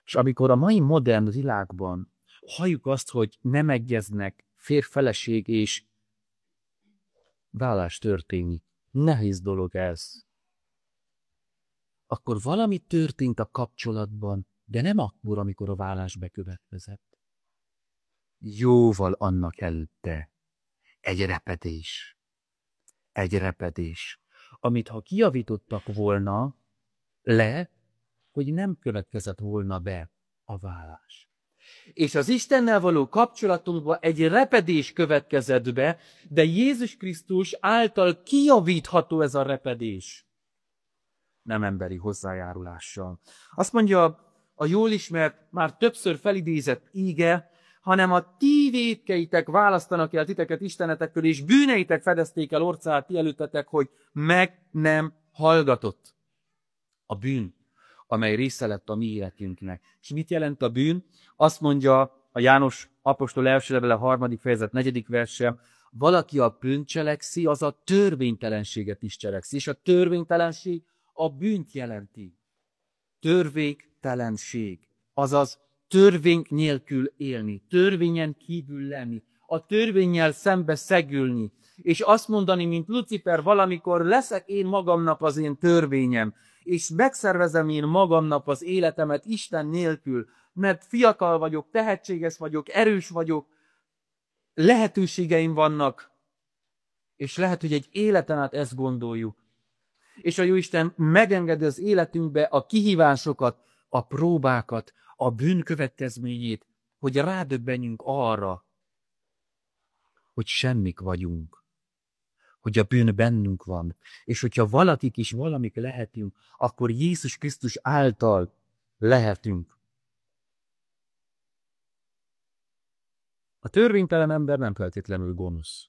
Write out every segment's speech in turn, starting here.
És amikor a mai modern világban halljuk azt, hogy nem egyeznek férj-feleség és vállás történik, nehéz dolog ez, akkor valami történt a kapcsolatban, de nem akkor, amikor a vállás bekövetkezett. Jóval annak előtte egy repedés, amit ha kijavítottak volna le, hogy nem következett volna be a vállás. És az Istennel való kapcsolatunkban egy repedés következett be, de Jézus Krisztus által kijavítható ez a repedés. Nem emberi hozzájárulással. Azt mondja a jól ismert, már többször felidézett íge, hanem a ti vétkeitek választanak el titeket istenetektől, és bűneitek fedezték el orcát ti előttetek, hogy meg nem hallgatott. A bűn, amely része lett a mi életünknek. És mit jelent a bűn? Azt mondja a János apostol első levele 3. fejezet 4. verse, valaki a bűnt cselekszi, az a törvénytelenséget is cselekszi. És a törvénytelenség a bűnt jelenti. Törvénytelenség, azaz törvény nélkül élni, törvényen kívül lenni, a törvénnyel szembe szegülni, és azt mondani, mint Lucifer, valamikor leszek én magamnak az én törvényem, és megszervezem én magamnak az életemet Isten nélkül, mert fiatal vagyok, tehetséges vagyok, erős vagyok, lehetőségeim vannak, és lehet, hogy egy életen át ezt gondoljuk. És a Jóisten megengedi az életünkbe a kihívásokat, a próbákat, a bűn következményét, hogy rádöbbenjünk arra, hogy semmik vagyunk, hogy a bűn bennünk van, és hogyha valakik is valamik lehetünk, akkor Jézus Krisztus által lehetünk. A törvénytelen ember nem feltétlenül gonosz.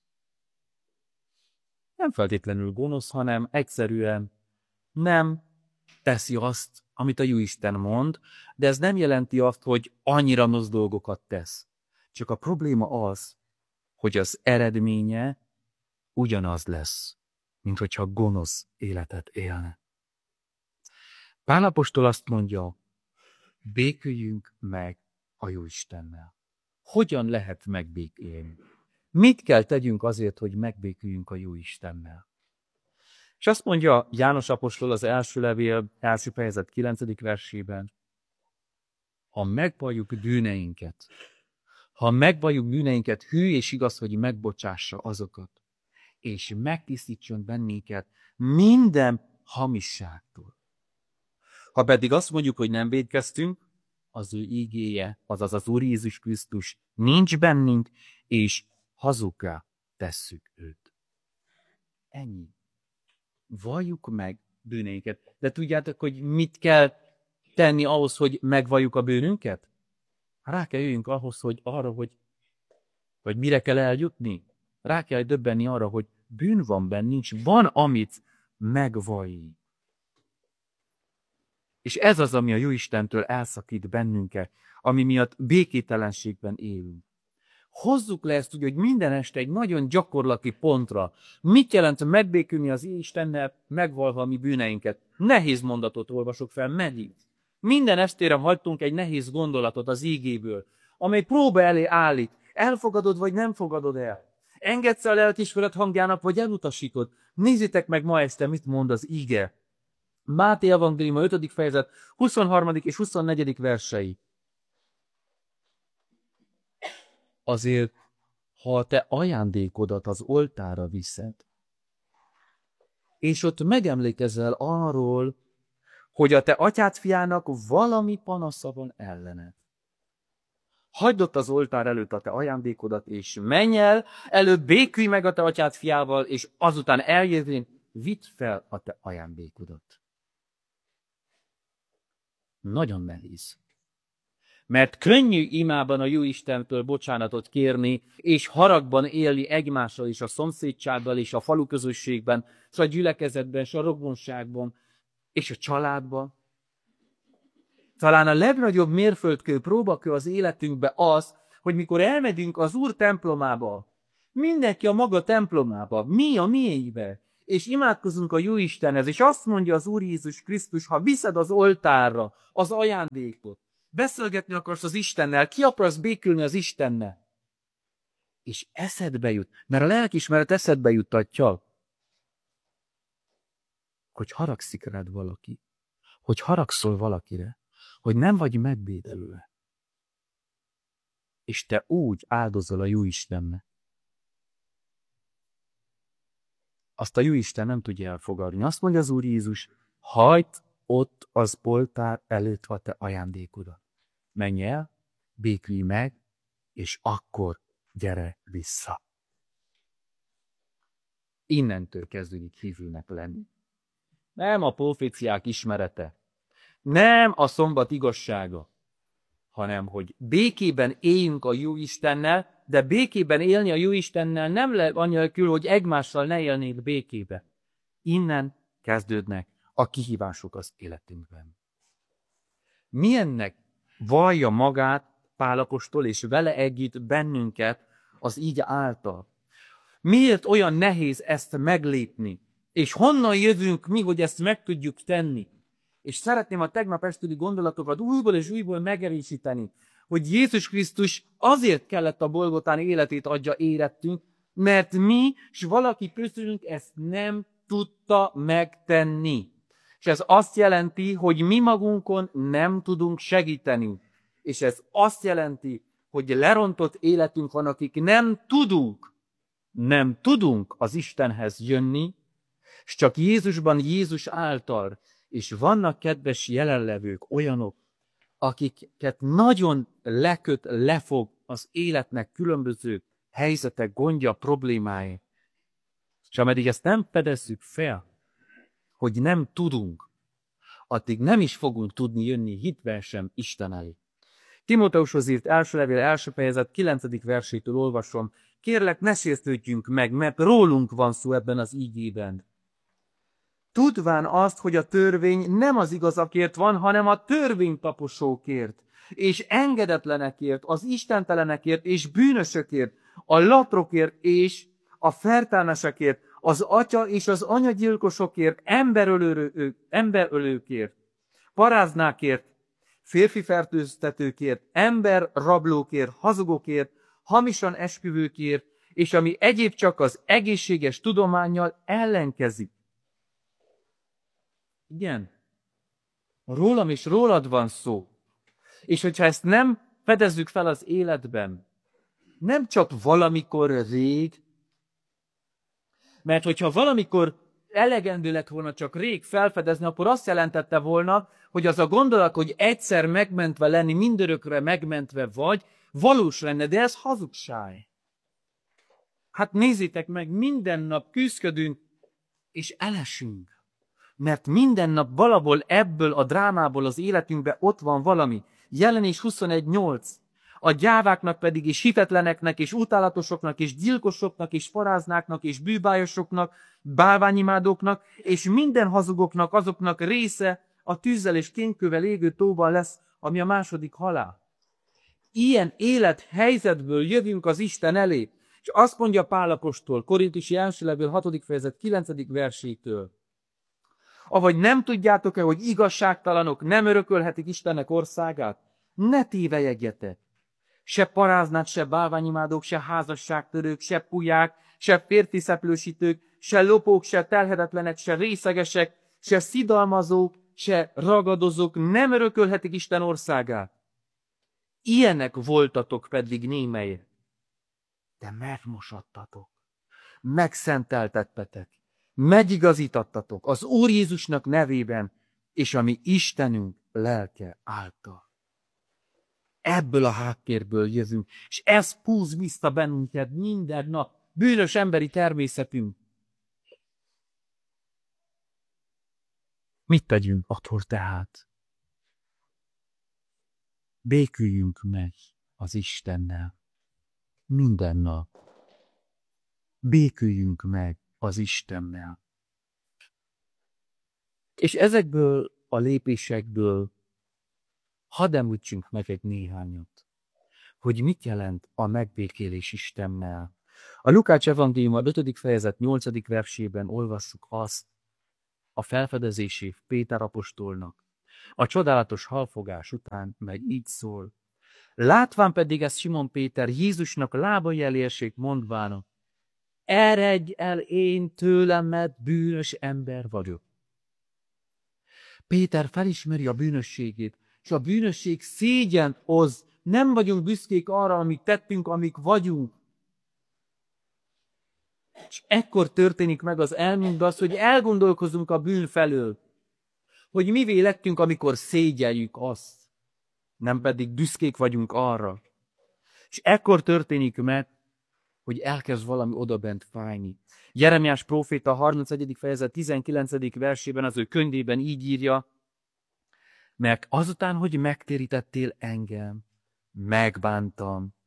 Nem feltétlenül gonosz, hanem egyszerűen nem teszi azt, amit a Jóisten mond, de ez nem jelenti azt, hogy annyira rossz dolgokat tesz. Csak a probléma az, hogy az eredménye ugyanaz lesz, mint hogyha gonosz életet élne. Pál apostol azt mondja, béküljünk meg a Jóistennel. Hogyan lehet megbékélni? Mit kell tegyünk azért, hogy megbéküljünk a Jóistennel? És azt mondja János apostol az első levél, első fejezet 9. versében, ha megvalljuk bűneinket, hű és igaz, hogy megbocsássa azokat, és megtisztítson bennünket minden hamisságtól. Ha pedig azt mondjuk, hogy nem vétkeztünk, az ő ígéje, azaz az Úr Jézus Krisztus nincs bennünk, és hazuggá tesszük őt. Ennyi. Valljuk meg bűneinket. De tudjátok, hogy mit kell tenni ahhoz, hogy megvalljuk a bűnünket? Rá kell jöjjünk ahhoz, hogy arra, hogy mire kell eljutni. Rá kell döbbenni arra, hogy bűn van bennünk, van, amit megvallni. És ez az, ami a Jóistentől elszakít bennünket, ami miatt békétlenségben élünk. Hozzuk le ezt úgy, hogy minden este egy nagyon gyakorlati pontra. Mit jelent megbékülni az Istennel, megvalva a mi bűneinket? Nehéz mondatot olvasok fel, meddig? Minden estére hagytunk egy nehéz gondolatot az ígéből, amely próba elé állít. Elfogadod, vagy nem fogadod el? Engedsz a lelkiismeret hangjának, vagy elutasítod? Nézzétek meg ma este, mit mond az íge. Máté evangélium 5. fejezet 23. és 24. versei. Azért, ha a te ajándékodat az oltárra viszed, és ott megemlékezel arról, hogy a te atyád fiának valami panasza van ellened. Hagyd ott az oltár előtt a te ajándékodat, és menj el, előbb békülj meg a te atyád fiával, és azután eljövén vidd fel a te ajándékodat. Nagyon nehéz. Mert könnyű imában a Jóistentől bocsánatot kérni, és haragban élni egymással és a szomszédsággal, és a faluközösségben, és a gyülekezetben, és a rokonságban, és a családban. Talán a legnagyobb mérföldkő, próbakő az életünkbe az, hogy mikor elmegyünk az Úr templomába, mindenki a maga templomába, mi a miénkbe, és imádkozunk a Jóistenhez, és azt mondja az Úr Jézus Krisztus, ha viszed az oltárra az ajándékot, beszélgetni akarsz az Istennel, ki akarsz békülni az Istennel. És eszedbe jut, mert a lelkiismeret eszedbe juttatja, hogy haragszik rád valaki, hogy haragszol valakire, hogy nem vagy megbédelőve. És te úgy áldozol a jó Istennek. Azt a jó Isten nem tudja elfogadni. Azt mondja az Úr Jézus, hagyd ott az oltár előtt a te ajándékodat. Menj el, békülj meg, és akkor gyere vissza. Innentől kezdődik hívőnek lenni. Nem a proféciák ismerete, nem a szombat igazsága, hanem hogy békében éljünk a jó Istennel, de békében élni a jó Istennel nem lehet annélkül, hogy egymással ne élnénk békébe. Innen kezdődnek a kihívások az életünkben. Milyennek vallja magát Pál apostol és vele együtt bennünket az így által? Miért olyan nehéz ezt meglépni? És honnan jövünk mi, hogy ezt meg tudjuk tenni? És szeretném a tegnap estüli gondolatokat újból és újból megerősíteni, hogy Jézus Krisztus azért kellett a Golgotán életét adja érettünk, mert mi, és valaki közülünk ezt nem tudta megtenni. És ez azt jelenti, hogy mi magunkon nem tudunk segíteni. És ez azt jelenti, hogy lerontott életünk van, akik nem tudunk az Istenhez jönni, és csak Jézusban, Jézus által. És vannak, kedves jelenlevők, olyanok, akiket nagyon lefog az életnek különböző helyzetek, gondja, problémái. És ameddig ezt nem fedezzük fel, hogy nem tudunk, addig nem is fogunk tudni jönni hitben sem Isten elé. Timóteushoz írt első levél első fejezet 9. versétől olvasom. Kérlek, ne sértődjünk meg, mert rólunk van szó ebben az ígében. Tudván azt, hogy a törvény nem az igazakért van, hanem a törvénytaposókért, és engedetlenekért, az istentelenekért és bűnösökért, a latrokért és a fertelmesekért, az atya és az anyagyilkosokért, emberölőkért, paráznákért, férfi fertőztetőkért, emberrablókért, hazugokért, hamisan esküvőkért, és ami egyéb csak az egészséges tudománnyal ellenkezik. Igen, rólam és rólad van szó. És hogyha ezt nem fedezzük fel az életben, nem csak valamikor rég, mert hogyha valamikor elegendő lett volna csak rég felfedezni, akkor azt jelentette volna, hogy az a gondolat, hogy egyszer megmentve lenni, mindörökre megmentve vagy, valós lenne, de ez hazugság. Hát nézzétek meg, minden nap küzdködünk, és elesünk. Mert minden nap valahol ebből a drámából az életünkben ott van valami. Jelenés 21.8. A gyáváknak pedig, és hitetleneknek, és utálatosoknak, és gyilkosoknak, és paráznáknak, és bűbájosoknak, bálványimádóknak, és minden hazugoknak, azoknak része a tűzzel és kénykővel égő tóban lesz, ami a második halál. Ilyen élethelyzetből jövünk az Isten elé. És azt mondja Pál apostol, Korintusi első levél 6. fejezet 9. versétől. Avagy nem tudjátok-e, hogy igazságtalanok nem örökölhetik Istennek országát? Ne tévelyegjetek! Se paráznát, se bálványimádók, se házasságtörők, se pulyák, se férfiszeplősítők, se lopók, se telhetetlenek, se részegesek, se szidalmazók, se ragadozók nem örökölhetik Isten országát. Ilyenek voltatok pedig némelyek. De megmosattatok, megszenteltettetek, megigazítattatok az Úr Jézusnak nevében, és a mi Istenünk lelke által. Ebből a háttérből jövünk, és ez húz vissza bennünket minden nap, bűnös emberi természetünk. Mit tegyünk akkor tehát? Béküljünk meg az Istennel minden nap. Béküljünk meg az Istennel. És ezekből a lépésekből hadd említsünk meg egy néhányat, hogy mit jelent a megbékélés Istennel. A Lukács evangélium a 5. fejezet 8. versében olvasszuk azt a felfedezését Péter apostolnak, A csodálatos halfogás után meg így szól. Látván pedig ezt Simon Péter Jézusnak lábai elé esik, mondvának, eredj el én tőlem, mert bűnös ember vagyok. Péter felismeri a bűnösségét, és a bűnösség szégyent hoz. Nem vagyunk büszkék arra, amit tettünk, amik vagyunk. És ekkor történik meg az elmünkben az, hogy elgondolkozunk a bűn felől. Hogy mivé lettünk, amikor szégyeljük azt. Nem pedig büszkék vagyunk arra. És ekkor történik meg, hogy elkezd valami odabent fájni. Jeremiás próféta 31. fejezet 19. versében az ő könyvében így írja, mert azután, hogy megtérítettél engem, megbántam,